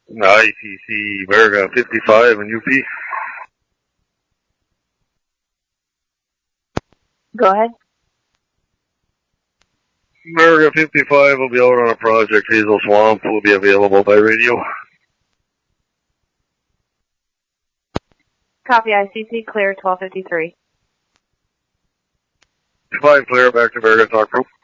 ITC America 55 and UP. Go ahead. America 55 will be out on a project. Hazel Swamp will be available by radio. Copy ICC, clear 1253. 5 clear, back to America Talk Group.